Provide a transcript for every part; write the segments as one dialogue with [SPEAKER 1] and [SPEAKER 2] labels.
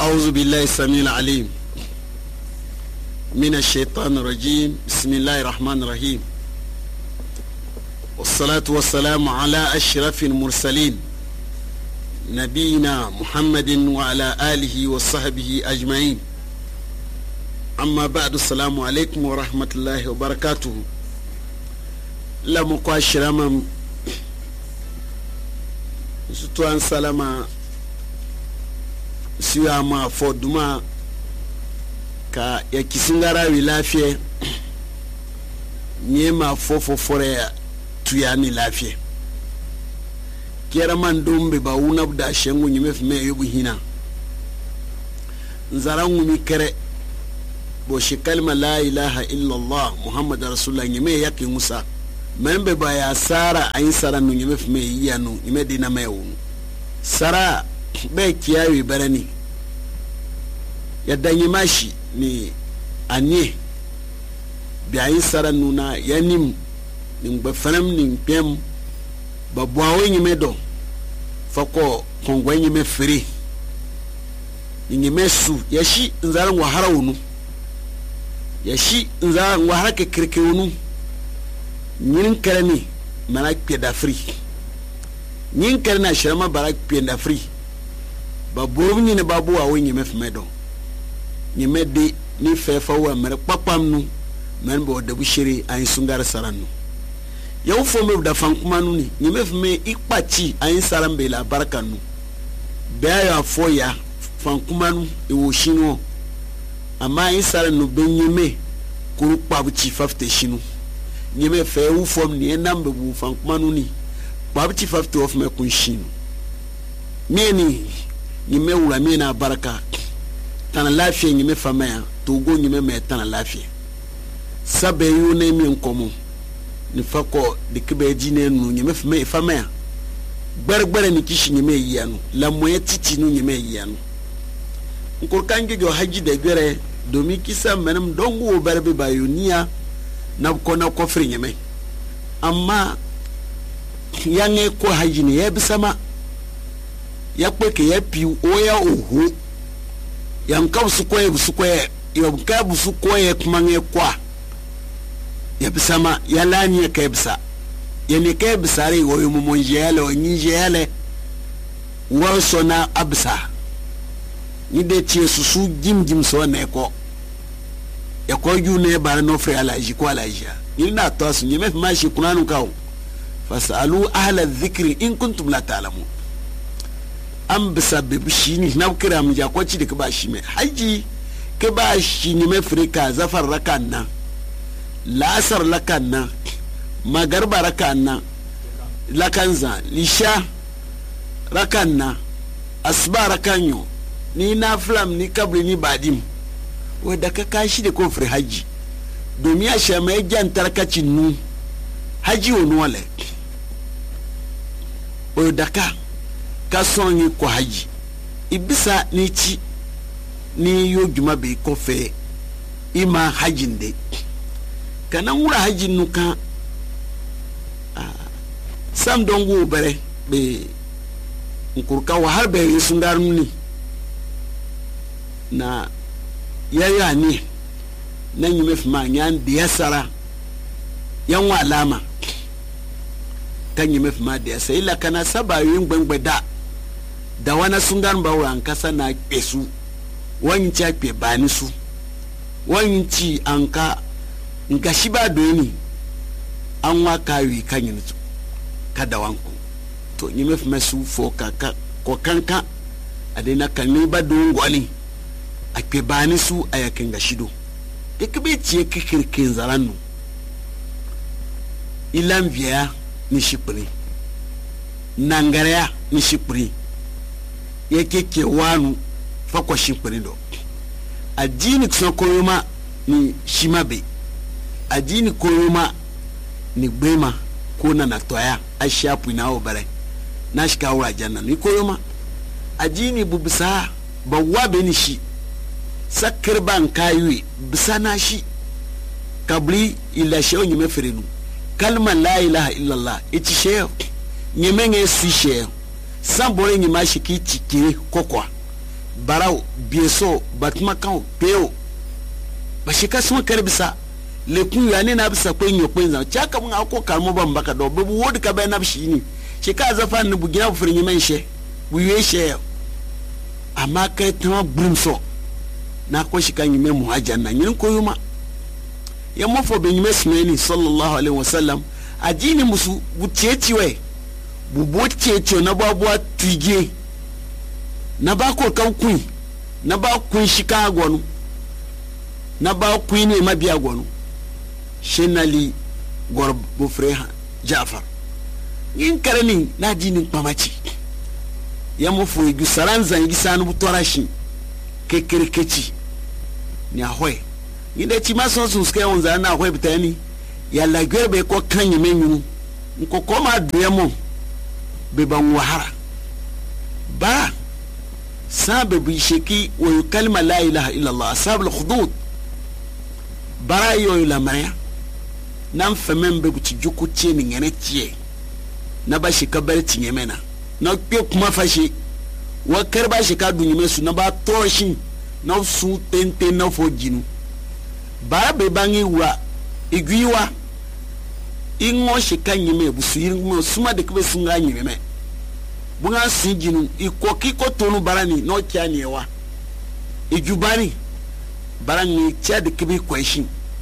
[SPEAKER 1] أعوذ بالله السميع العليم من الشيطان الرجيم. بسم الله الرحمن الرحيم، والصلاة والسلام على أشرف المرسلين نبينا محمد وعلى آله وصحبه أجمعين. أما بعد، السلام عليكم ورحمة الله وبركاته. لم أشرم ستوان سلام siya ma foduma ka ya kisingara wi lafiya nye ma fofofore tuya ni lafiya kera man dombe ba wuna da shengu nyime fme yubu hina nzarangu mi kere bo shi kalma la ilaha illa Allah Muhammad rasulullah nyime yake musa membe ba ya sara ayin sara nu nyime fme yanu nyime dina mewu sara be kiyawi barani yadda yi mashi ni anye biyayin sara nuna yanim ni ngbefanam ni mpem babuawe nyime do fako kongwe nyime firi nyime su yashi nzara ngwahara unu yashi nzara ngwahara ke kirke unu nyin karani mana peda firi nyin karana shirama bara peda firi babu nyine babu awe nyime fmedo nyime de ni fefa wa mere papam nu men bo de bushiri ayin sungar saranu yaw fo me da fankuma nu ni nyime fme ikpachi ayin sarambe la baraka nu be ya fo ya fankuma nu e wo shinu ama ayin saranu be nyime kuru kpabuchi fafte shinu nyime fe wu fo ni enambe bu fankuma nu ni kpabuchi fafte of me kun shinu mieni nyime wura mina baraka tana lafiya nyime famaya togo nyime me tana lafiya sabe yu ne mi nkomo ni fako de kibe jine nu nyime famaya gbargbare ni kishi nyime yanu la moye titi nu nyime yanu nkor kange jo haji de gere domi kisa menam dongu barbe bayuniya na ko fri nyime amma yange ko haji ne yebisama yakpe ke yapi oya oho yanka busukwe yanka busukwe kumange kwa yabisama yalani kebsa yani kebsa re oyo mumonjele onjele warsona absa ni de tie susu jim so na eko yu ne bar no fre alaji ko alaji ni na to asu ni me ma shi kunanu kawo fasalu ahla dhikri in kuntum la ta'lamun an bisa bibi shi ni na kira mu jakwaci da ka ba shi mai haji ka ba shi ni mai frika zafar rakan nan lasar rakan nan magarba rakan nan lakanza lisha rakan nan asba rakan yo ni na flam ni kabri ni badim wadda ka kashi da kofar haji domin ya sha mai gyan tarkacin nu haji wani wale wadda ka sonyi ko haji ibisa ni ci ni yo juma be ko fe ima hajin de kana wura hajin nuka sam dongo bare be nkurka wa har be sungar ni na yaya ni nan yi mafima nyan da sara yan wa alama kan yi mafima da sai la kana sabayin gbangbada da wana sungan bawran kasa na pesu wani cha pe bani su wani ci anka nka shiba doni an wa kawi kanyin su kada wanku to ni mef masu fo kaka ko kanka adena kanni ba don gwani a pe bani su ayakin ga shido ikbe ci kikirkin zaranu ilan biya ni shipri nangareya ni shipri yake ke wanu fakwa shimfani do addini kusan koyoma ni shimabe addini koyoma ni gbema ko na toya a shafu na obare na shika wura janna ni koyoma addini bubisa ba wabe ni shi sakir ban kayuwe bisa na shi kabli illa shehu nyime firinu kalma la ilaha illallah iti shehu nyime nge su shehu sambore nyima shiki tikiri kokwa barau bieso batma kan peo ba shika suma karbisa le kun ya ne na bisa kwenyo kwenza chaka mun ako kalmo ban baka do bu wodi ka bai na bishi ni shika zafa ni bugina furin menshe bu yeshe amma kai tuma brumso na ko shika nyime mu ajanna nyin ko yuma ya mofo be nyime smeni sallallahu alaihi wasallam ajini musu butietiwe bu butietio na babwa tuige na ba ko kan kun na ba kun shika agwonu na ba kun ne mabiya agwonu shenali gorbo freha Jafar yin karani na jinin pamaci ya mofo gu saranza ngi sanu butorashi kekerekeci ni ahoy inde ti maso sun ske onza na ahoy bitani ya la gwerbe ko kanyi menyu nko koma duemo be ban wahara ba sababu sheki wa kalma la ilaha illa allah sabul khudud bara yo la maya nan famen be buci juku ce ni ngene tie na ba shi kabar tinye mena na pe kuma fashi wa karba shi ka dunye mesu na ba toshin na su tente na fojinu bara be bangi wa igwiwa ingo shi kan yime busu yin suma de kebe sunga nyime me bunga sijinu ikoki ko tonu barani no kyani wa ijubani barani tia de kebe kwashin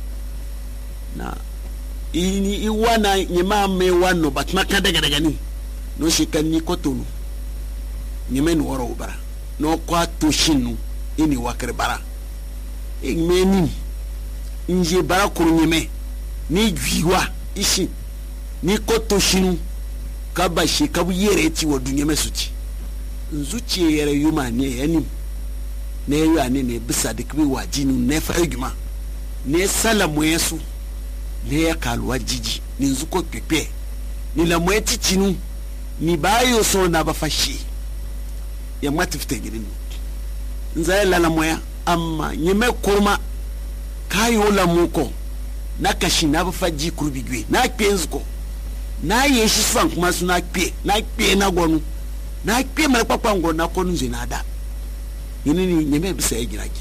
[SPEAKER 1] na ini iwana nyima me wano batma daga ni no shikani kotonu nyime no woro bara no kwa toshinu ini wakre bara ingmeni nje bara kuru nyime ni gwiwa ishi ni kotoshinu kaba shikabu yere ti wodu nyime suci nzuci yere yuma ne yani ne yani ne bisa de kbi wajinu ne fa eguma ne salamu yesu ne ya kalwa jiji ni nzuko pepe ni la mweti chinu ni bayo so na bafashi ya matifte girin nzaye la moya amma nyeme kurma kayo la muko na kashi na bafaji kurbigwe na penzuko na yeshi san kuma suna kpe na gonu na kpe mara kwakwango na konu zinada yini ni nyeme bisa ejirake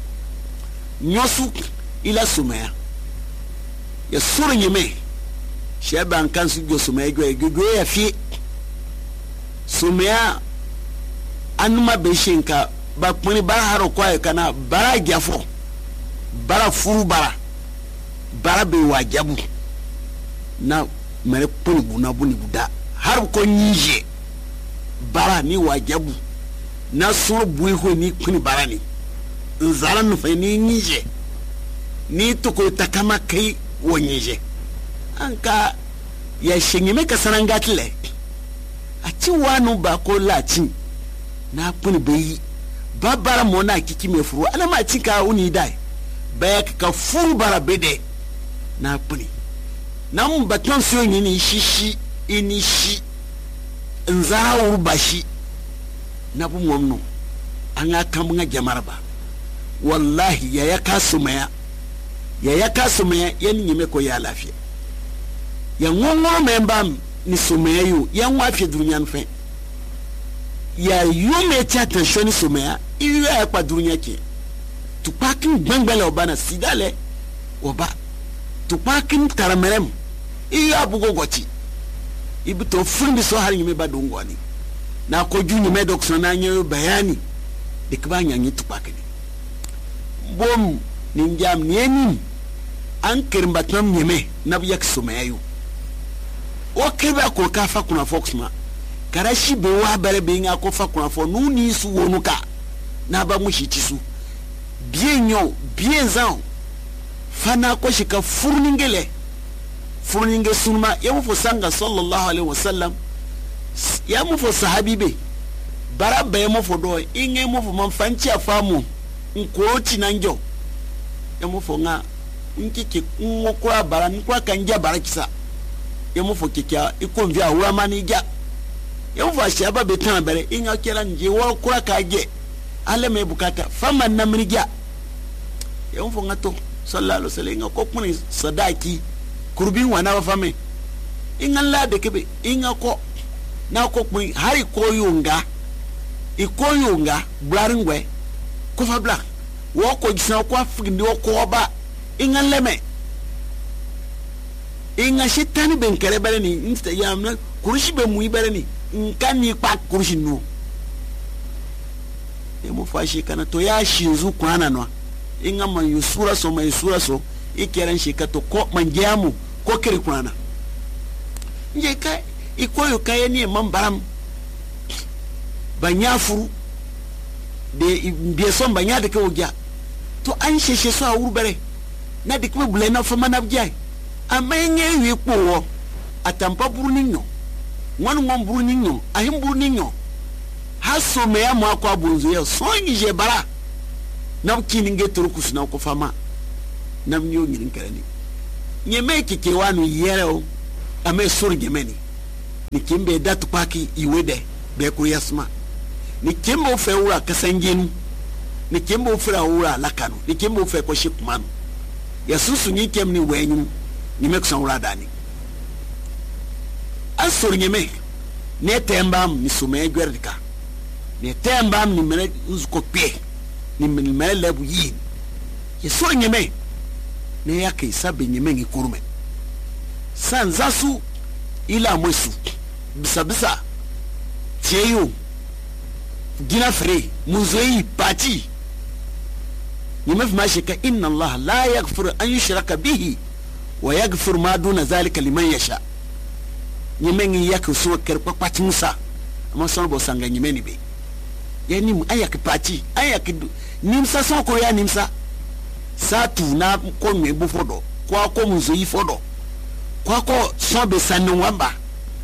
[SPEAKER 1] nyosu ila sumaya ya suru nyime sheba nkansu go sumaya go ya fi sumaya anuma beshinka ba puni bara haro kwa kana bara gyafo bara furu bara be wajabu na mere puni buna buni buda har ko nyije bara ni wajabu na suru buiho ni puni bara ni nzara nufa ni nyije ni tuko takama kai wonyije anka ya shingime ka sanangatle a ci wanu ba ko lati na puni bai babara mona kiki me furu ana ma cika uni dai ba ka furu bara bede na puni nan baton so ni shishi ini shi nzara urbashi na bu momno an aka mun jama'ar ba wallahi ya kasumaya yan nyime ko ya lafiya ya ngongo memba ni sumaya yu ya wafi dunya nfe ya yume cha tension sumaya iyo ya kwa dunya ke tupakin gbangbele obana sidale oba tupakin taramerem iyo abugo goti ibuto fundi so har nyime ba dongwani na ko ju nyime dokso na nyo bayani dikbanya nyi tupakin bom ninjam nieni an kirmbatam nyeme na biyak sumayu o keba ko ka fa kuna foxma karashi be wa bare be nga ko fa kuna fo nu ni su wonuka na ba mushi tisu bienyo bienzan fana ko shika furningele sunma ya mu fo sanga sallallahu alaihi wasallam ya mu fo sahabibe barabba ya mu fo do inge mu fo man fanci afamu nko tinanjo ya mu fo nga nkike ngokura bara nkwa kanja bara kisa ya mu fo kikya ikonvi awura manija ya mu fo ashaba betan bare inga kera nje wa kura kaje ale me bukata fama namrija ya mu fo ngato sallallahu alaihi wasallam inga ko kuni sadaki kurbin wana wa fame inga la de kebe inga ko na ko kuni hari ko yunga ikoyo nga blaringwe ko fa bla wo ko gisa ko afigindi wo ko ba ingan leme inga shetani ben kere bare ni insta yamna kurushi be mu ibare ni nkani pa kurushi no e mo fashi kana to ya shinzu kwana no inga man yusura so mai sura so ikeren shi ka to ko man jamu ko kiri kwana nje ka ikoyo kaya ni man baram banya furu de biye son banya de ka wogya to an sheshe so a wurbare na de kuma bule na fama na bjai amenye wi kpo atampa buru ninyo wanu ngom buru ninyo ahim buru ninyo haso me ya mo akwa bunzo ye so ngije bara na kini ngetoro kusuna ko fama na mnyo nyirin karani nyeme kike wanu yere o ame sori gemeni ni kimbe datu paki iwede be ko yasma ni kimbo fe wura kasangenu ni kimbo fura wura lakano ni kimbo fe ko shikmanu yasusu ni kemni wenyu ni mekusan wura dani asori nyeme ne tembam ni sume gwerdika ne tembam ni mele nzuko pe ni mele lebu yin yesori nyeme ne yake sabe nyeme ngi kurume sanzasu ila mwesu bisa tieyo gina free muzoi pati nyeme fima sheka inna Allah la yaghfiru an yushraka bihi wa yaghfiru ma duna zalika liman yasha nyeme ngi yake so kerpa pati musa ama son bo sanga nyeme ni be yani mu ayake pati ayake nimsa son ko ya nimsa satu na ko nwe bu fodo kwa ko muzoi fodo kwa ko son be sanu wamba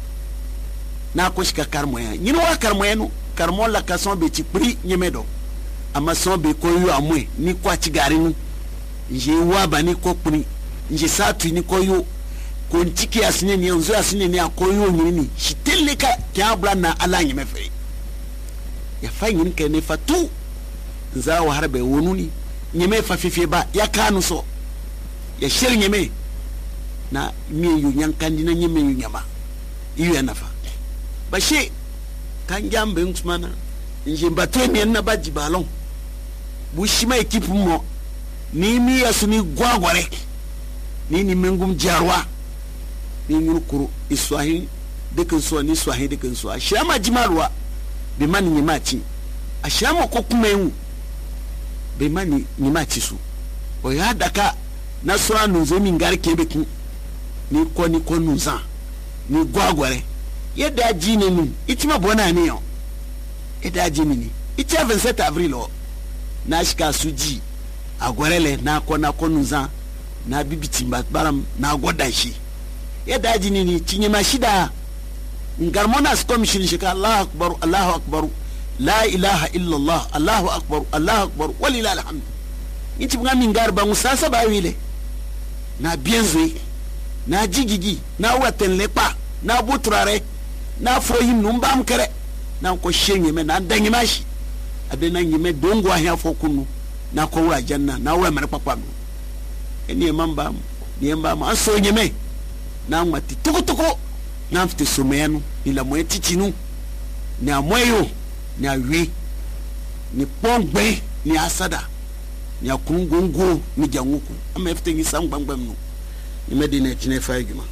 [SPEAKER 1] na ko shika karmo ya nyino wa karmo ya no karmo la ka son be ti pri nyemedo ama son be ko yo amwe ni kwa tigari nu je wa ba ni ko pri nje satu ni ko yo ko ntiki asine ni onzo asine ni akoyo nyini ni shitelle ka kyabla na ala nyeme fe ya fa nyini ke ne fatu za wa harbe wonuni nyeme fa fifi ba ya kanu so ya shir nyeme na mi yu nyankandi na nyeme yu nyama iyo ya nafa bashi kan jambe ngusmana nje mbatwe mi na baji balon bushima ekipu mo ni mi asuni gwagware ni mengum jarwa ni nyukuru iswahi dekin so ni swahi dekin so ashama jimarwa be mani nyimachi ashama kokumenwu be mani nyimachi su o ya daka na sura nunzo mi ngari kebeku ni ko nunza ni gwagware yeda jini ni itima bona ni yo yeda jini ni itia 27 avril o na shika suji agwarele na ko nunza na bibiti baram na godanshi yeda jini ni cinye mashida ngarmonas commission shika Allahu akbar la ilaha illa Allah Allahu akbar walillahi alhamd inti ngami ngarba musasa ba wile na bienzo na jigigi na waten lepa na butrare na foyim numbam kere na ko shenye me na danyi mashi adena nyime dongo ahia fokunu na ko wa janna na wa mere papa no eni mamba ni mamba aso nyime na ngwati tukutuku na mfite somenu ila mwetitinu ni amweyo ni awi ni pongbe ni asada ni akungungu ni janguku ama mfite ngisa ngbangban no ni medina tine faigima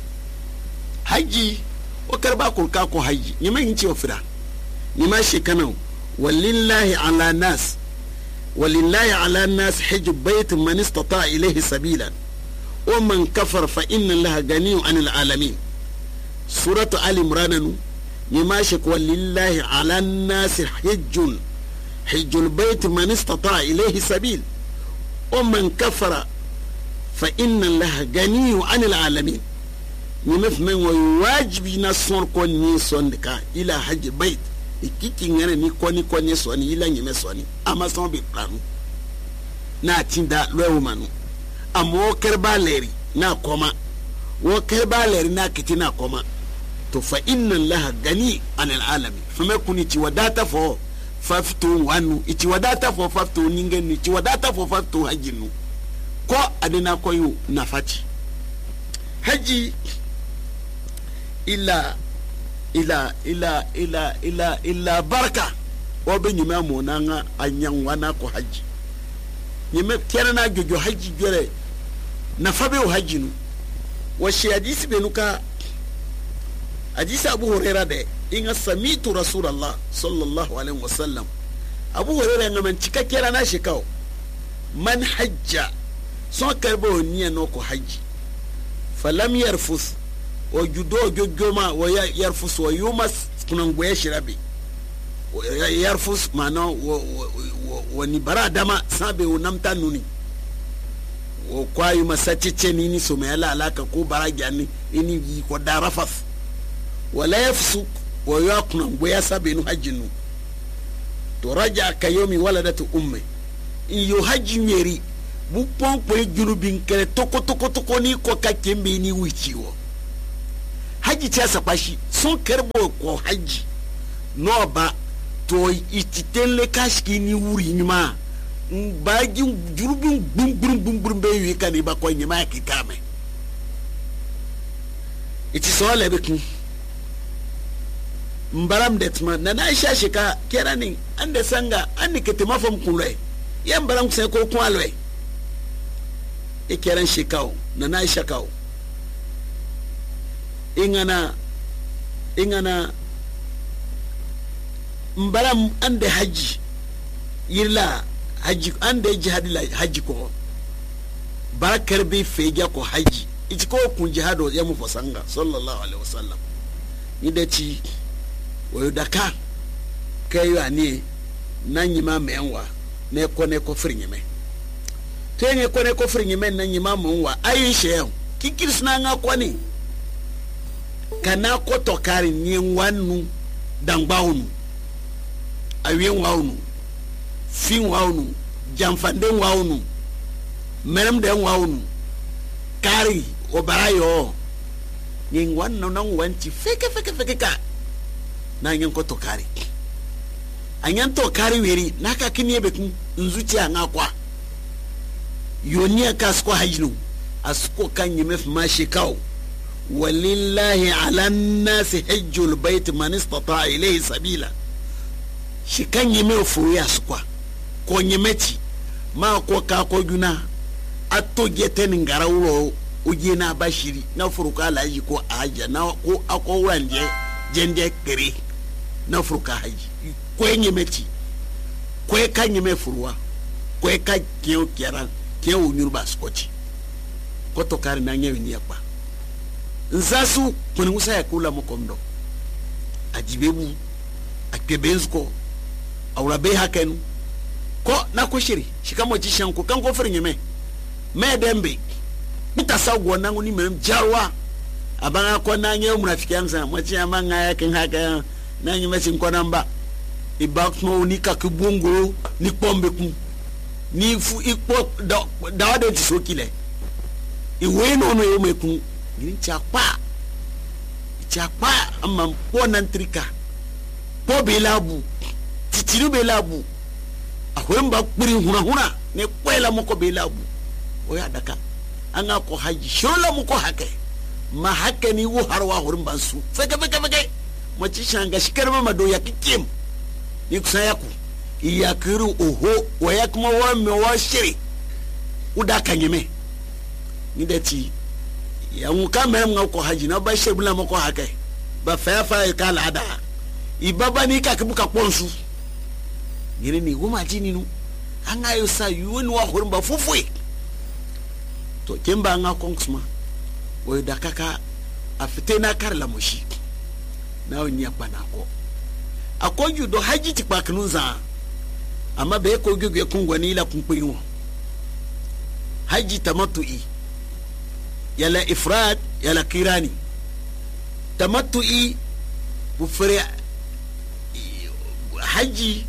[SPEAKER 1] haji o karba ko ka ko haji ni ma yinci ofira ni ma shekana walillahi ala nas hajj bayt man istata ilayhi sabilan wa man kafar fa inna allaha ganiyun 'anil alamin suratu ali imran ni ma shek walillahi ala nas hajjul bayt man istata ilayhi sabil wa man kafara fa inna allaha ganiyun 'anil alamin ni mefmen wa wajibi na son ko ni son ka ila hajj bayt ikiki ngene ni ko ni son ila nyime son ama son bi planu na tinda lowo manu amo kerba leri na koma wo kerba leri na kitina koma to fa inna allaha gani anil alamin fama kuni ci wadata fo faftu wanu ci wadata fo faftu ningen ci wadata fo faftu hajinu ko adina ko yu nafati haji ila baraka obe nyima mo nanga anyan wana ko haji nyime kera na jojo haji jore na fabe o haji nu wa shi hadisi benuka hadisi Abu Hurairah de inga samitu Rasulullah sallallahu alaihi wasallam Abu Hurairah ngaman cika kera na shikao man hajja so karbo niya no ko haji falam yarfus wa judo jojoma wa yarfus wa yumas kunan goye shirabe yarfus mano wa ni bara dama sabe o namta nuni o kwayu masacice ni so mai alaka ko bara gyani ini ko darafas wala yafsu wa yakuna goya sabe no hajinu to raja kayomi waladatu ummi in yo haji nyeri bu pompo junubin kere toko ni ko kakembe ni wichiwo haji chasa pashi son kerbo ko haji no ba to ititenle kashki ni wuri nyuma baji jurubin bumbum be wi kan ba ko nyima kikame iti so lebekin mbaram detma na Aisha shika kerani ande sanga ande ketima fam kulwe yan baram sai ko kwalwe e keran shikao na Aisha kao ingana mbaram ande haji yilla haji ande jihadi la haji ko barakar bi feja ko haji iti ko kun jihado ya mu fasanga sallallahu alaihi wasallam ni da ci wayo daka kayo ani nanyima menwa ne ko frinyeme tenye ko frinyeme nanyima monwa ayishe kikirisna nga kwani kana ko tokari ni wanu dangbawunu awen wawunu fin wawunu jamfande wawunu merem de wawunu kari obarayo ni wanu nan wanti feke ka na nyen ko tokari anyan tokari weri naka kiniye bekun nzuci nga kwa yoni kasko hajinu asko kan yime fma shikao walillahi ala nasi hajjul bait man istata ilayhi sabila shikan yime fuya skwa ko nyemeti ma ko ka ko juna atto geten ngarawro ujina bashiri na furuka alaji ko aja na ko ako wanje jende kere na furuka haji ko nyemeti ko ka nyeme furuwa ko ka kiyo kiran kiyo unyurba skochi ko to kare na nyewe ni yakwa nzasu kuni musa ya kula mukondo ajibebu akebensko awrabe haken ko na kushiri shikamo jishanko kan ko firinyeme medembe mutasagwo nangu ni mem jarwa abanga ko na nyewe munafiki amsa mwachi amanga yaken haka na nyime sin ko namba ibakmo ni kakubungo ni pombe ku ni fu ikpo dawade tisokile iwe no no yemeku ni chapa amma ponan trika po belabu titiru belabu ahwemba kpiri huna ne kwela moko belabu oya daka anga ko haji shola moko hake ma hake ni wo harwa hurumba su feke machi shanga shikarma madoya kikim ni kusayaku iyakiru oho wayakuma wa me wa shiri udaka nyeme ni dati ya muka merem ngako haji na ba shebula mako hake ba fa kala ada ibaba ni ka kibuka ponsu ngire ni goma jini nu anga yo sa yuweni wa horumba fufui to kemba nga konksma o dakaka afitena karla moshi na onya panako akonju do haji tikpaknunza ama be ko gege kungwani la kumpinwo haji tamattu'i yala ifrad yala kirani tamattu'i bufre haji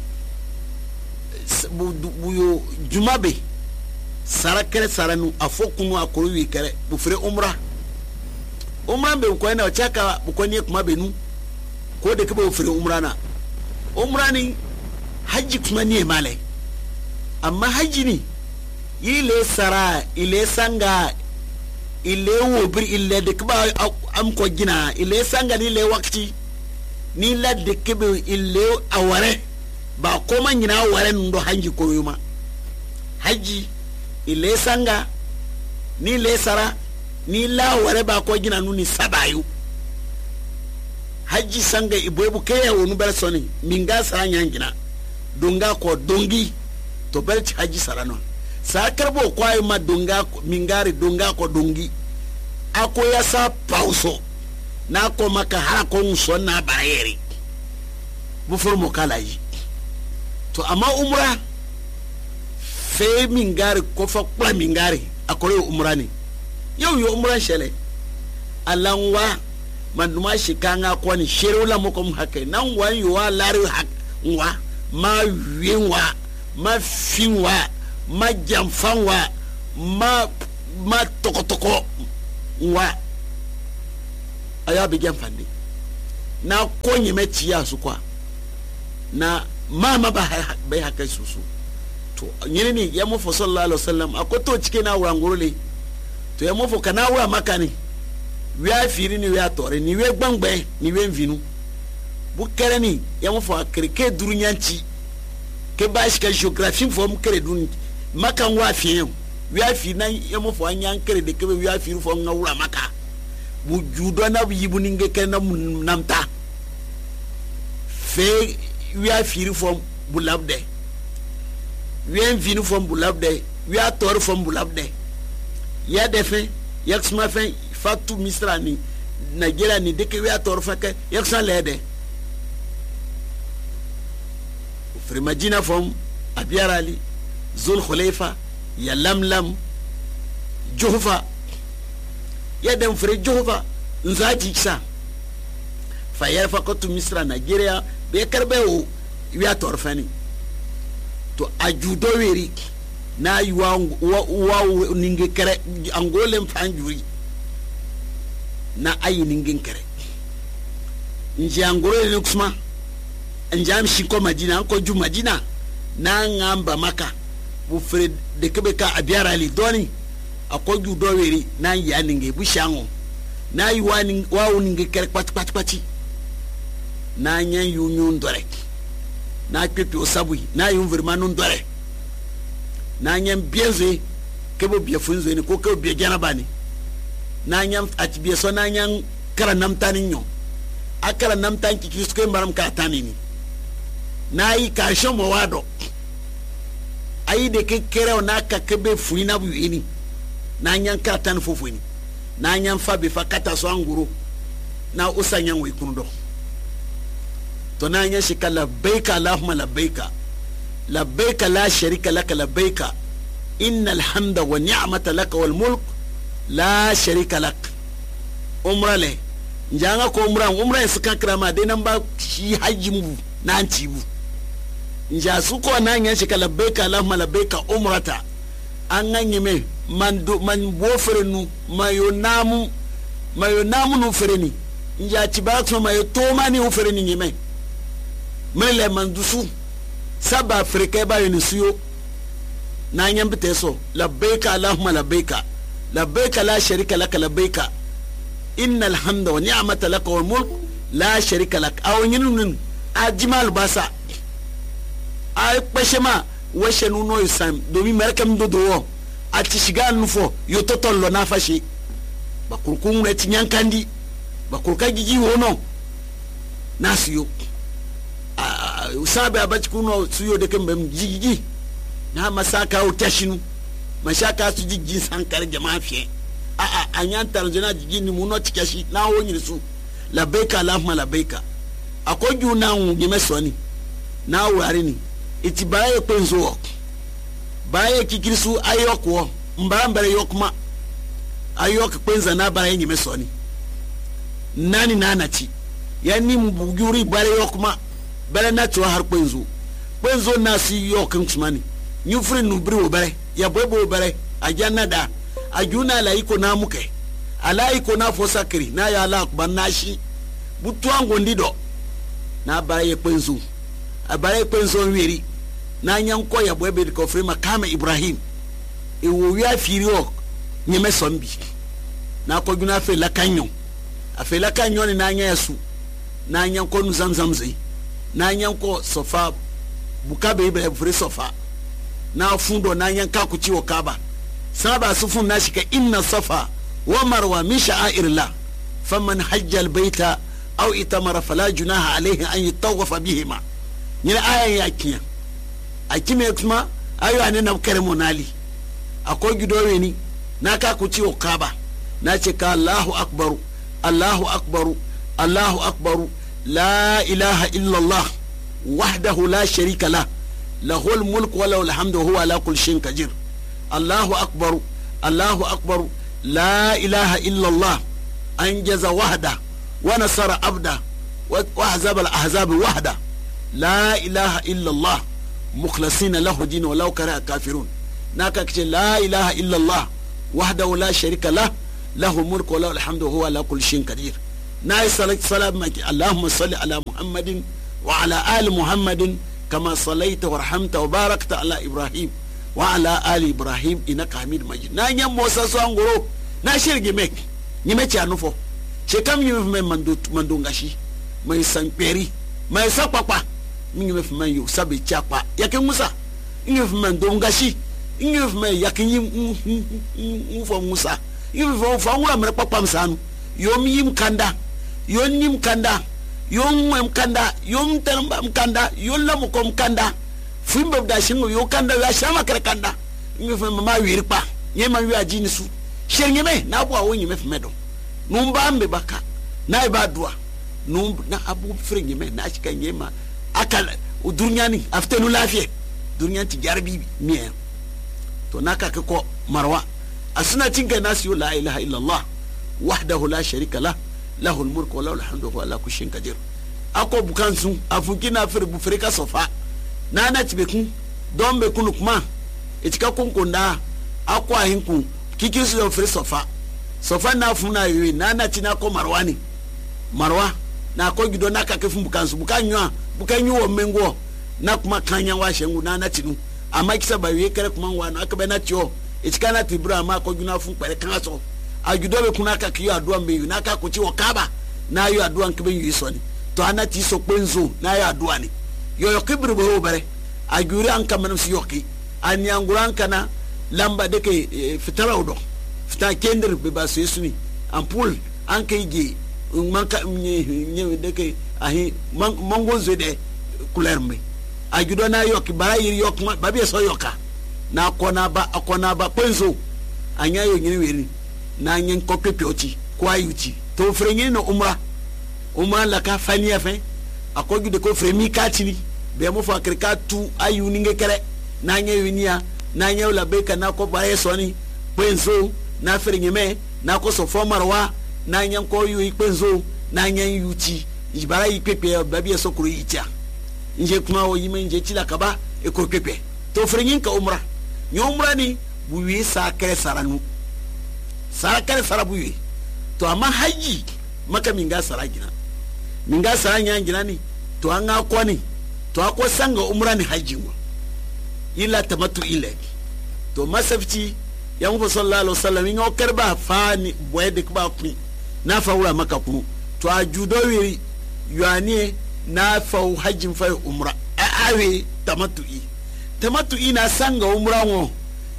[SPEAKER 1] buyo jumabe sarakere saranu afokunu akuru kere bufre umra be ko na chaka bukoni kuma benu ko de kebe bufre umra ni haji kuma ni male amma haji ni ile sara ile sanga ile wobir ile de keba am ko gina ile sanga ni le wakti ni la de kebe ile aware ba koma nyina ware ndo hanji koyuma haji ile sanga ni le sara ni la ware ba ko gina nuni sabayu haji sanga iboebu kaya wonu bersoni minga sara nyangina donga ko dongi to belci haji sarano sa karbo kwayo ma donga mingari donga ko dongi ako ya sa pauso na ko maka ha ko nso na bayeri bu formo kalaji to amma umra fe mingari ko fa kula mingari akore umra ni yo umra shele alanwa manduma shikanga ko ni sherula mokom hakai nan wan yo wa lari hak wa ma wiwa ma finwa ma jamfanwa ma tokotoko wa aya be jamfandi na konye mechi ya su kwa na mama ba haka susu to nyini ni ya mu sallallahu alaihi wasallam akoto cike na wurangurule to ya mu kana wa makani wi afiri ni wi atore ni wi gbangbe ni wi mvinu bu kere ni ya mu akreke durunyanchi ke bash ka geography fo mu kere dun makan wa afiye wi afiri na ya mu anyan kere de ke wi afiri fo ngawura maka bu judo na yibu ninge ke na namta fe wi afiri fo bulabde wi mvinu fo bulabde wi atore fo bulabde ya defe yaksma fe fatu misra ni Nigeria ni deke wi atore fa ke yaksa lede Frimajina fom Abiyarali Zul Khulaifa ya Lamlam Juhfa ya dem fre Juhfa nzaji kisa fa yarfa ko tu misra Nigeria be karbe o wi atorfani to ajudo weri na yuwa wa ninge kere angolem fanjuri na ayi ninge kere nji angole ne kusma njam shiko Madina ko ju Madina na ngamba maka bu fre de kebeka Abiyarali doni akoju do weri na ya ninge bu shango na yuwa ni wa ninge kere pati na nya yunyu ndore na pepe osabui na yumvirma ndore na nya bienze kebo biefunzo ni ko ke bie janabani na nya atibie so na nya kara namtani nyo akara namtan ki kisko mbaram ka tanini na yi ka shomo wado ayi de ke kere na ka kebe fuina buini na nya ka tan fofuini na nya fa be fa kata so anguro na usanya ngwe kundo to na nya shika labbaika allahumma labbaika labbaika la sharika laka labbaika innal hamda wa ni'mata laka wal mulk la sharika lak umrale njanga ko umra suka krama de nan ba shi haji mu na antibu nja su ko na nya shika labbaika allahumma labbaika umrata an ganye me man bo ferenu mayo namu no fereni nja tibakso mayo to mani o fereni nyeme mele mandusu saba afrika ba yunisuyo na nyambe teso labbaika allahumma labbaika labbaika la sharika laka labbaika innal hamda wa ni'mata laka wal mulk la sharika lak aw nyinun ajimal basa ay peshema washenu no isam domi merkam dodo ati shiga nufo yototollo na fashi bakurkun ne tinyankandi bakurka gigi wono nasiyo usabe abachi kuno suyo de kembe mjigi na masaka utashinu mashaka su jigi sankar jama'a fiye anyan tarzana jigi ni muno tikashi na wonyi su labbaika allahumma labbaika akoju na ngime soni na wari ni itibaye penzo baye kikirisu ayokwo mbambare yokuma ayok penza na bare ngime soni nani nanachi yani mbuguri bare yokuma bere na tuwa har kwenzo na si yokin kusmani nyufri nubri wo bere ya bobo bere ajanna da ajuna la iko na muke ala iko na fosakri na ya la akbar nashi butu ango ndido na bare kwenzo abare kwenzo wiri na nyanko ya bobe ko frima kama Ibrahim ewo wi afiri o nyeme sombi na ko guna fe la kanyo ni na nya yasu na nyanko nu zamzamzi na nyanko sofa buka be ibe fure sofa na fundo na yanka ku ciwo kaba saba sufun na shika inna safa wa marwa min sha'airillah faman hajja albayta aw itamara fala junaha alayhi an yatawafa bihima ni ayan yakiya akime kuma ayo ane na kare monali akwai gidowe ni na ka ku ciwo kaba na ce ka Allahu akbar Allahu akbar Allahu akbar la ilaha illa Allah wahdahu la sharika lah lahul mulk wa lahul hamdu huwa ala kulli shay'in qadir Allahu akbar Allahu akbar la ilaha illa Allah anjaza wahda wa nasara abda wa ahzaba al-ahzab wahda la ilaha illa Allah mukhlasina lahu din wa law kara kafirun naka kace la ilaha illa Allah wahdahu la sharika lah lahu mulku wa lahu alhamdu huwa ala kulli shay'in qadir na salat maki Allahumma salli ala Muhammadin wa ala ali Muhammadin kama sallaita wa rahmata wa barakta ala Ibrahim wa ala ali Ibrahim innaka Hamid Majid na nyam Musa so angoro na shirgi mek nyime ci anufo she kam nyime me mando ngashi mai sanperi mai sapapa nyime fe man yo sabe chapa yake Musa nyime fe mando ngashi nyime fe man yake nyim fo Musa nyime fo ngura me papa msanu yom yim kanda yon nyim kanda yon mwem kanda yon tamba mkanda yon lamu kom kanda fimba da shingo yo kanda ya shama kare kanda nyime fe mama wirpa nyema wi ajini su shernye me na abu awo nyime fe medo numba mbe baka na ibadua numba na abu frenye me na shika nyema akala udunyani aftenu lafiye dunyan ti jarbi miye to naka ko marwa asuna tinga nasiyo la ilaha illa Allah wahdahu la sharika lah lahu almulku wa lahu alhamdu wa ala kulli shay'in qadir ako bukansu afukina fere bu fere ka sofa nana tibekun dombe kunu kuma etika konkonda ako ahinku kikisu yo fere sofa na funa yewe nana tina ko marwa na ko gido na ka kefu bukansu bukanyu wo mengo na kuma kanya wa shengu nana tinu ama kisa ba we kere kuma wa na akabe na tio etika na tibra ma ko guna fun pere kan so ajudobe kuna ka kiyo adua mbe na ka kuchi wakaba na yo adua nkebe yiso ni to anati so kwenzo na yo adua ni yo kibru bo bare ajuri anka manam si yoki anyangura kana lamba deke fitara odo fita kender be baso yesuni ampul anke ige manka nye deke ahi mangonzo de kulerme ajudo na yoki bara yiri yok babi so yoka na akona ba kwenzo anya yo nyini weri na nyen ko pepeoti kwa yuti to frenye no umra la ka fani afen akogu de ko fremi katini be mo fa krika tu ayu ninge kere na nye winia na nye la beka na ko bare soni penzo na frenye me na ko so formarwa na nyen ko yu penzo na nyen yuti ibara ipepe babi so kuru itia nje kuma o yime nje tila kaba e ko pepe to frenye ka umra ni buwi sa kere saranu sara kare sarabu yi to amma haji maka minga sara gina ni to an akwa ni to akwa sanga umra ni haji wa ila tamattu ile to masafti ya mu sallallahu alaihi wasallam ingo karba fani boyede ba ku na fawura maka ku to ajudo wi yuani na faw hajin fa umra awe tamattu na sanga umra wo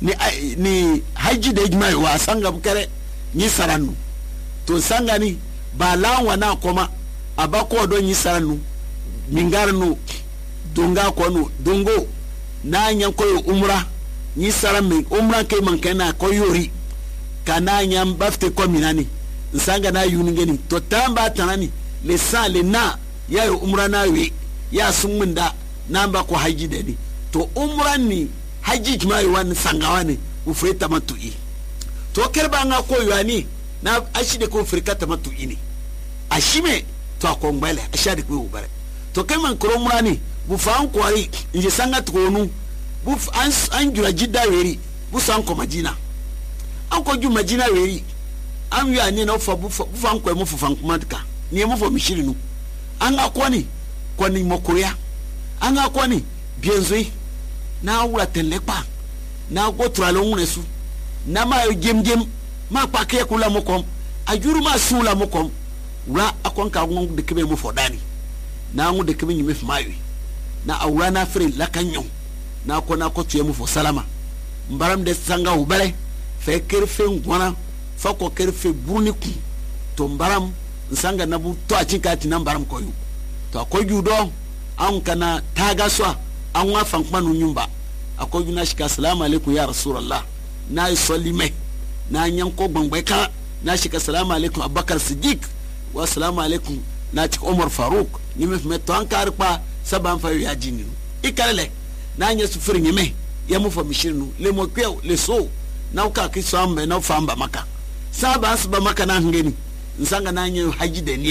[SPEAKER 1] ni haji da ijma'i wa sanga bukare ni saranu to sanga ni ba lawa na koma abako do ni saranu mingarnu donga kono dongo na nyan koyo umra ni sarame umra kai man kana koyori kana nyam bafte kominani sanga na yuningeni to tamba tanani le sa le na ya umra na we ya sunmunda namba ko haji da ni to umra ni haji jma'i wani sangawa ne ufure tamattu'i to kerba nga ko yani na ashide ko firka tamattu'i ne ashime to akongbele ashade ko ubare to kai man koro murani bu fa an kwari nje sanga tukonu bu an jura jidda weri bu san ko majina an ko ju majina weri an wi ani na fa bu fa an ko mu fa kuma duka ni mu fa mishirinu an akwani ko ni mokoya an akwani bienzoi na wura telepa na go tralo ngunesu na ma jem ma pake kula mokom ajuru ma sula mokom wura akonka ngon de kebe mo fodani na ngon de kebe nyime fmayi na awura na fere lakanyo na ko tuyemu fo salama mbaram de sanga ubale fe kerfe ngwana fa ko kerfe burni ku to mbaram nsanga nabu to achika ati na mbaram koyu to akoju do an kana taga so an wa fankma no nyumba akoju na shika assalamu alaikum ya rasulullah na isolli me na nyanko gbangbe ka na shika assalamu alaikum abubakar siddiq wa assalamu alaikum na ci umar faruk ni me to an karpa saban fa ya jini ikalele na nya su firin me ya mu fa mishirnu le mo kwe le so na ka ki so ambe na fa amba maka saba asba maka na ngeni nsanga na nya haji da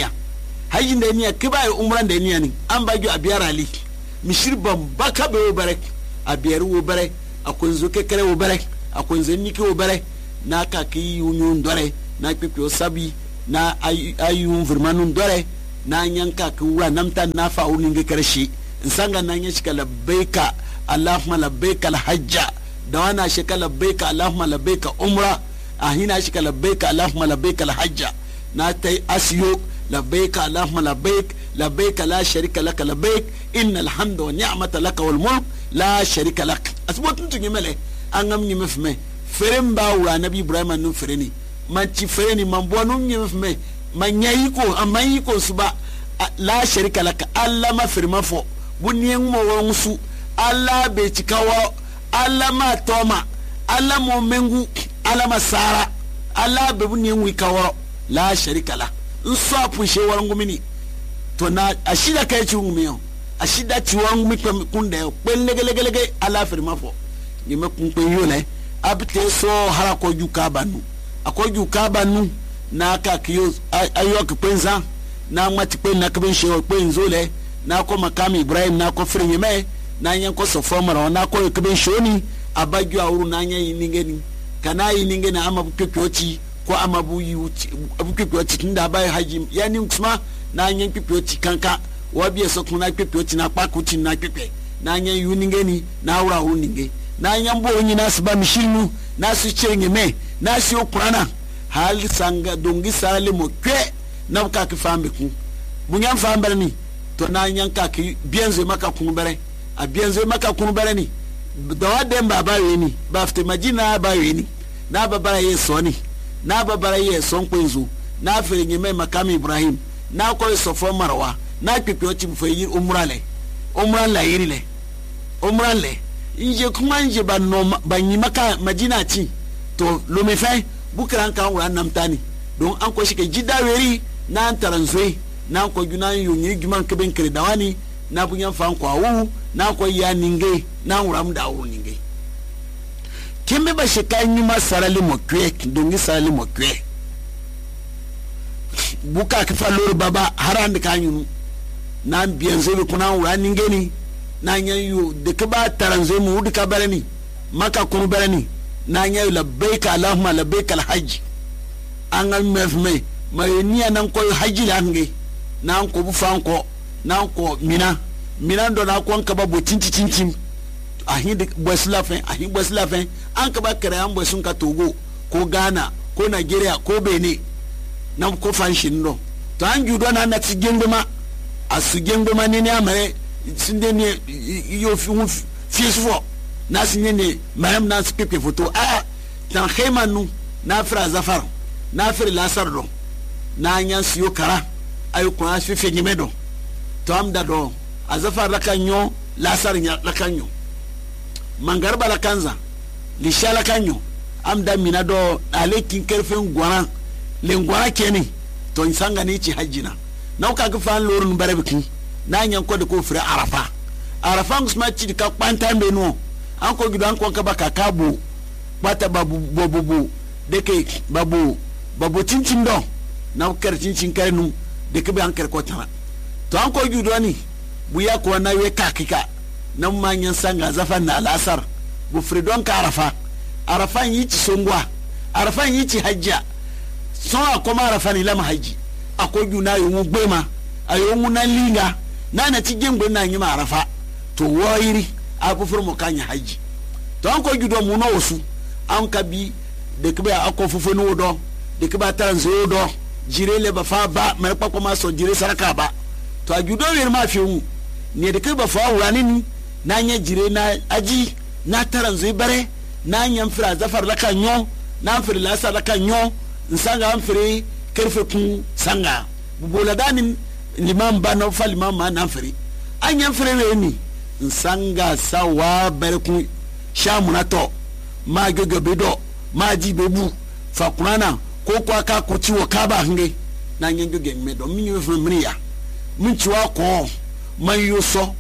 [SPEAKER 1] niya kiba umran da niya ni an baju abiyar ali mishir ban baka be wo bare abiyar wo bare akunzo kekere wo bare akunzo niki wo bare na ka ki yunun dore na pipi sabi na ayun vermanun dore na nyanka ki wa namta na fa uninge karshe nsanga na nya shika labbaika allahumma labbaika alhajja da wana shika labbaika allahumma labbaika umra ahina shika labbaika allahumma labbaika alhajja na tai asiyo labbaik allahumma labbaik la sharika lak labbaik innal hamda wa ni'mata lak wal mulk la sharika lak asbot tungi mele angam ni mefme ferem ba wa nabi ibrahim anu fereni manti fereni mambonu ni mefme manyayiko amayiko suba la sharika lak alla ma ferma fo bunien mo wonsu alla be cikawo alla ma toma alla mo mengu alla masara alla be bunien wi kawo la sharika lak nso apushe warangumini to na ashida kai ci ngumiyo ashida ci warangumi kunde kwelegelege ala firma fo ni me kunpe yole abte so hara ko juka banu akoju ka banu na ka kiyo ayo kpenza na mati pe na kben shewo pe nzole na ko makami ibrahim na ko firin me na nyan ko so formara na ko kben shoni abaju awuru na nyan yiningeni kana yiningeni amabu kekyochi ko amabu yuti abu kekyochi tunda bai haji yani kuma na nyan kekyochi kanka wabiye so kuna kekyochi na pakuti na kekwe na nyan yuningeni na awura uninge na nyan bo onyi na siba mishinu na su chenge me na si okurana hal sanga dongi sale mo kwe na ka ki fambe ku bunyam fambe ni to na nyan ka ki bienzo maka kunu bere a bienzo maka kunu bere ni dawa dem baba yeni bafte majina ba yeni na babara ye soni na babara ye son kwenzo na feringe me makami ibrahim na ko sofo marwa na pepe chi bufayi umrale umrala yirile umrale inje kuma inje banyi maka majina ci to lo me fe bukran kan wa namtani don an ko shike jidaweri na antaranzwe na ko guna yunyi juman keben kire dawani na bunyan fan ko awu na ko ya ninge na wuram da awu ninge kimbe ba shika nyuma sarali mokwe dongi sarali mokwe buka ka falor baba haran ka nyunu na bienzo be kuna wura ninge ni na nyayu de ka ba taranzwe mu de ka barani maka kunu barani na nyayu labbaika allahumma labbaika alhajj angal mefme mayenia nan ko haji lange nan ko bu fanko nan ko mina do na ko ka ba bo cincin ahin de boslafen an ka ba kare an bosun ka Togo ko Ghana ko Nigeria ko Benin nan ko fanshin do to an judo na na tigengoma asugengoma ni amare sinde ni yo fiesfo na sinye ni madame na spepe photo tan khemanu na fra zafar na fir lasar do na nyan siyo kara ayu ko as fe nyimedo to am da do azafar lakanyo lasar nya lakanyo mangarba lakanza lisha lakanyo am da minado alekin kerfen gwana lengwana keni to insanga ni ci hajjina na ka ga fan lorun barabikin na nyan ko de ko fira arafa ngusma ci ka kwanta mbeno an ko gidan ko ka baka kabo bata babu deke babu cincin do na kar cincin karnu deke be an kar ko tana to an ko gido ni buya ko na we kakika nan manyan sanga zafan na alasar bu fridon ka arafan yi ci songwa arafan yi ci hajja so akoma arafan ila mahaji akoju na yo gbema ayo na linga na ci gemgbe na nyima arafa to woyiri akufur mo kanya haji to an ko gido mu no wosu an ka bi de kbe akofofo no do de kbe tanzo do jirele ba fa ba mer pakoma so jire saraka ba to ajudo wer ma fi wu ne de ba fa wani ni na nya jire na aji na taran zai bare na nya fira zafar la kan nyo na fira la sa la kan nyo nsanga am fira kerfe kun sanga bubola danin limam ba na fa limam ma na fira anya fira we ni nsanga sawa bare kun shamuna to ma gege bedo ma ji bebu fa kunana ko kwa ka ko ciwo ka ba hange na nya gege me do mi nyu fa mriya mun ciwa ko man yuso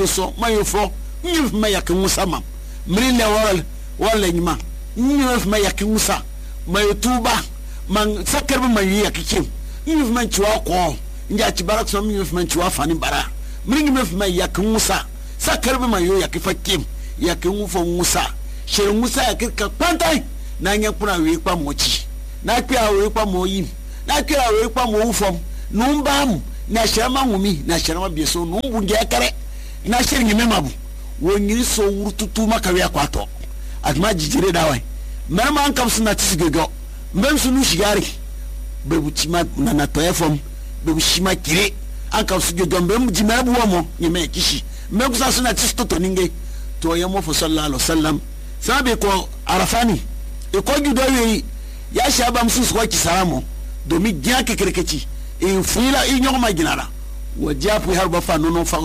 [SPEAKER 1] nyif ma yak musa mam mrile wala nyima nyif ma yak musa ma yutuba man sakar ba man yak kim nyif man ciwa ko nja ci barak so nyif man ciwa fani bara mringi mif ma yak musa sakar ba man yo yak fakim yak ngufo musa shere musa yak ka pantai na nya kuna we kwa mochi na kwa we kwa moyim na kwa we kwa mo ufom numbam na shirama ngumi na shirama bieso numbu nge kare na shiri ngime mabu wonyiri so wurututu makawe akwato atma jijire dawai merma ankam suna tisigego mbem sunu shigari bebu chima na toyefom bebu shima kire ankam sugego mbem jimara buwamo nyime kishi mbem kusa suna tistoto ninge to yamo fo sallallahu alaihi wasallam sabe ko arafani e ko gidoyi ya shaba msusu kwa kisaramo domi gya kekerekechi e fuila i nyoma ginara wajapu harba fa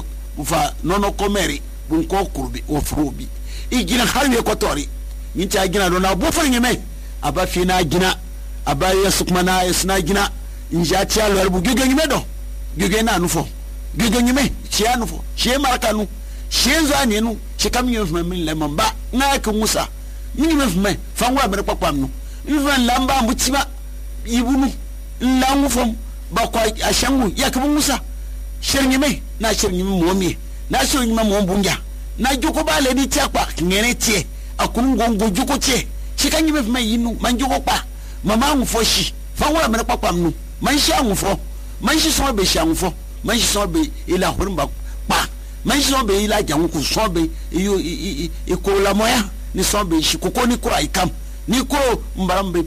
[SPEAKER 1] nono komeri bun ko kurbi o frubi i gina harwe ko tori nyinta gina do na bo fa nyeme aba fina gina aba yasukmana yasna gina inja tia lo bu gege nyeme do gege na nufo gege nyeme tia nufo she marakanu she zo anenu she kam nyeme min le mamba na ka musa nyeme fme fa ngwa mere papam no even lamba mutiba ibunu langu fom ba kwa ashangu yakibu musa shirnyime na shirnyime momi na shirnyime mombunja na joko ba le ni tiakwa ngene tie akungongo joko tie shikanyime fma yinu manjoko pa mama ngufoshi fanwa mena papa mnu manshi angufo manshi so be shangufo manshi so be ila hurumba pa manshi so be ila jangu so be iyo ikola moya ni so be shikoko ni kura ikam ni ko mbarambe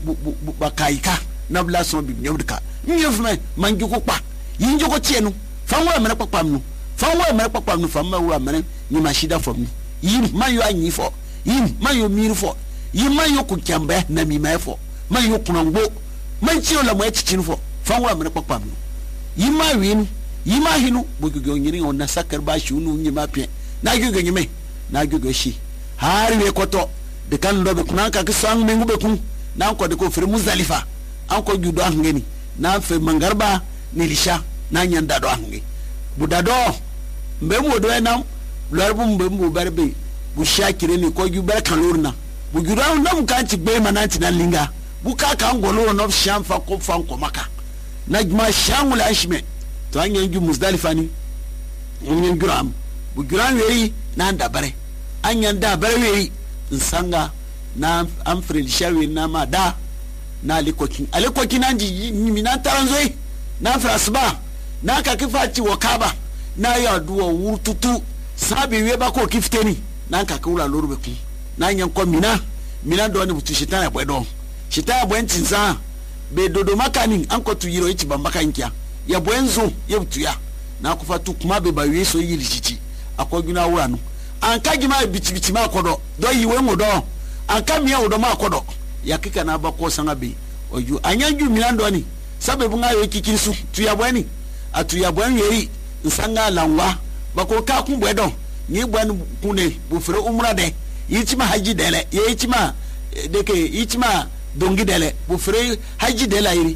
[SPEAKER 1] bakaika na bla so be nyodka nyefme manjuko pa yinjoko tienu fanwa mena papa mnu fanwa mena papa mnu famma wa mena ni mashida fomni yim mayo anyifo yim mayo mirfo yim mayo kukyamba na mimafo mayo kunango manchi la mo echichinfo fanwa mena papa mnu yima winu yima hinu bugugo nyiri on sakar ba shunu nyima pie na gugo nyime na gugo shi hari we koto de kan do be kunanka kisang mengu be kun na ko de ko fere Muzdalifa an ko judo angeni na fe mangarba nilisha na nyanda do ange budado mbemu do enam lorbu mbemu barbe bu shakire ni ko juber kalurna bu jura ndam kan ci be mananti na linga bu ka kan golo no shamfa ko fanko maka najma shangul ashme to anyen ju Muzdalifa ni nyen gram bu gram weri na ndabare anyen da bare weri nsanga na amfrel shawi na mada na alikokin anji mina taranzoi na frasba na ka kifati wakaba na ya duwa wurtutu sabi we ba ko kifteni na ka kula lorube ku na nyan ko mina do ne butu shitana bwedo shitana bwentinza be dodo makani anko tu yiro ichi bambaka nkia ya bwenzo ye butu ya na kufa tu kuma be ba we so yili chichi akoguna wuranu anka gima bitibiti ma kodo do yiwe ngodo anka miya odo ma kodo yakika na bako sanga be oju anyanju milando ni sabebu nga yo kikirisu tuyabwani atuyabwani yeri nsanga lanwa bako ka kunbwedo ni bwan kune bufere umra de yitima haji dele yitima deke yitima dongi dele bufere haji dele yiri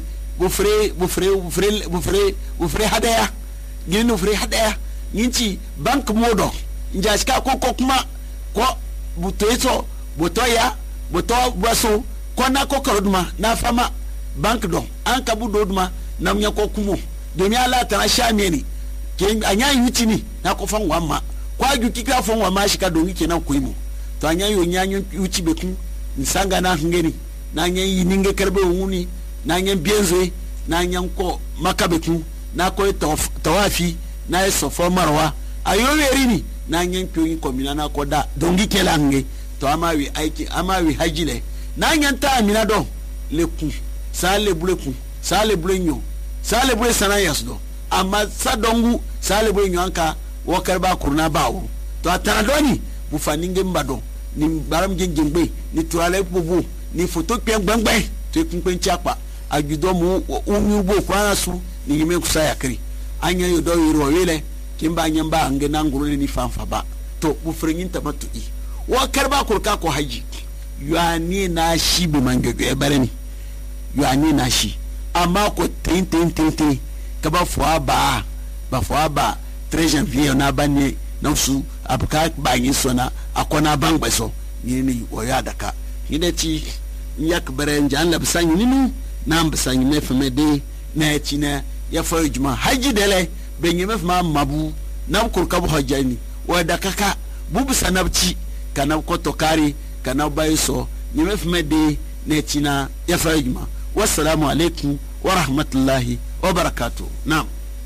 [SPEAKER 1] bufere hadaya ginu bufere hadaya nyinchi bank modo njashika ko kuma ko buteso botoya boto baso kona ko karoduma na fama bank do an kabu doduma na mnya ko kumo domi ala ta shameni ke anya yutini na ko fan wamma kwa ju kika fon wamma shika dongi kenan koimo to anya yo nyanyu yuti beku nsanga na ngeni na nya yininge karbe wuni na nya bienze na nya ko makabeku na ko tawafi na sofo marwa ayo werini na nya pyoyi komina na ko da dongi kelange to amawi aiki amawi hajile na nya ta amina do leku sale buleku sale bulenyo sale bule sana yasdo amma sadongu sale bulenyo anka wo karba kurna bawo to atana doni bu faninge mbado ni baram jengbe ni turale bubu ni foto pe gbangbe to kunpen chiapa ajudo mu umi bo kwa su ni yime kusaya kri anya yodo yiro yele kimba nyamba nge nanguru ni fanfa ba to bu frenyin tamatu i wo karba kurka ko haji yuani na shi bi mangege barani yuani na shi amma ko tin ka ba fo ba 3 janvier na banye na su abuka ba yin sona akona bangba so ni o ya daka yide ti yak bare njan la bisanyi ninu na bisanyi me feme de na ti na ya fa juma haji dele benye me fema mabu na kurka bu hajani wa dakaka bu bisanabci kana ko tokari kana bayso ni me feme de na ti na ya fa juma wassalamu alaikum wa rahmatullahi wa barakatuh na'am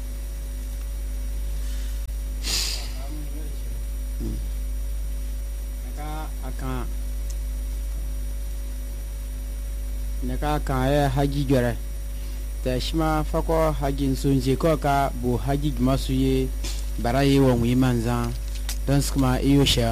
[SPEAKER 2] naka kan haji jore ta shima fako hajin sunje ko ka bu haji masu ye baraye wa mu manzan dan kuma iyo sha